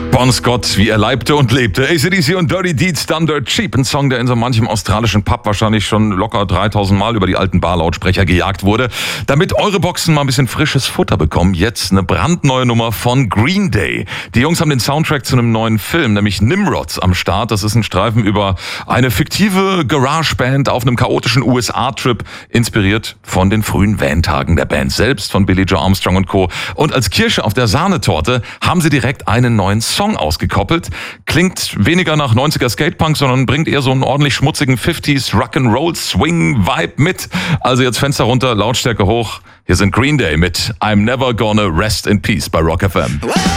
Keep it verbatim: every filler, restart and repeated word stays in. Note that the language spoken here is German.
Bon Scott, wie er leibte und lebte. A C D C und Dirty Deeds Done Dirt Cheap. Ein Song, der in so manchem australischen Pub wahrscheinlich schon locker dreitausend Mal über die alten Barlautsprecher gejagt wurde. Damit eure Boxen mal ein bisschen frisches Futter bekommen, jetzt eine brandneue Nummer von Green Day. Die Jungs haben den Soundtrack zu einem neuen Film, nämlich Nimrods, am Start. Das ist ein Streifen über eine fiktive Garageband auf einem chaotischen U S A-Trip, inspiriert von den frühen Van-Tagen der Band selbst, von Billie Joe Armstrong und Co. Und als Kirsche auf der Sahnetorte haben sie direkt einen neuen Song ausgekoppelt. Klingt weniger nach neunziger Skatepunk, sondern bringt eher so einen ordentlich schmutzigen fünfziger Rock'n'Roll Swing Vibe mit. Also jetzt Fenster runter, Lautstärke hoch. Hier sind Green Day mit I'm Never Gonna Rest in Peace bei Rock F M.